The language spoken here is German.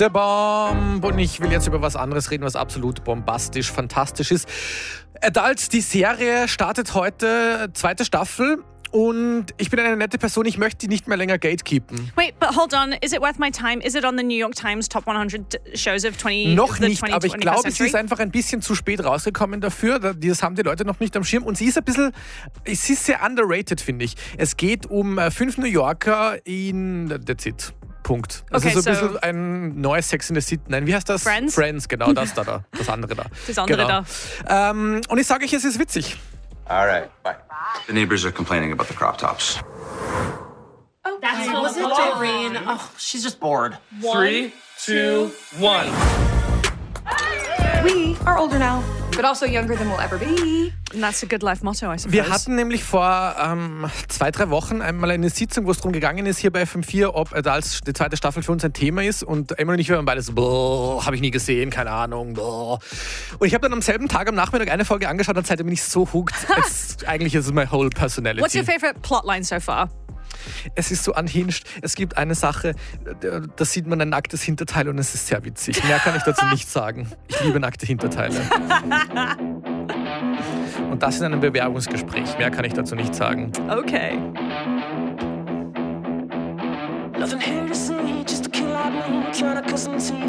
The Bomb. Und ich will jetzt über was anderes reden, was absolut bombastisch, fantastisch ist. Adult, die Serie startet heute, 2. Staffel. Und ich bin eine nette Person, ich möchte die nicht mehr länger gatekeepen. Wait, but hold on. Is it worth my time? Is it on the New York Times Top 100 Shows of 20 Noch the nicht, 20, aber ich 21st glaube, sie century? ist einfach ein bisschen zu spät rausgekommen dafür. Das haben die Leute noch nicht am Schirm. Und sie ist es ist sehr underrated, finde ich. Es geht um 5 New Yorker that's it. Punkt. Also Okay, so ein bisschen ein neues Sex in the City. Nein, wie heißt das? Friends? Friends, genau, das andere da. Das andere da. Und ich sage euch, es ist witzig. All right, bye. The neighbors are complaining about the crop tops. That's was it, Doreen? Oh, she's just bored. 3, 2, 1. We are older now, but also younger than we'll ever be. And that's a good life motto, I suppose. Wir hatten nämlich vor 2-3 Wochen einmal eine Sitzung, wo es darum gegangen ist, hier bei FM4, ob Adults die 2. Staffel für uns ein Thema ist. Und Emily und ich waren beide so, habe ich nie gesehen, keine Ahnung. Boah. Und ich habe dann am selben Tag am Nachmittag eine Folge angeschaut und seitdem bin ich so hooked. Eigentlich ist es my whole personality. What's your favorite plotline so far? Es ist so unhinged. Es gibt eine Sache, da sieht man ein nacktes Hinterteil und es ist sehr witzig. Mehr kann ich dazu nicht sagen. Ich liebe nackte Hinterteile. Und das in einem Bewerbungsgespräch. Mehr kann ich dazu nicht sagen. Okay. Nothing here to see, just a kid like me trying to cut some teeth.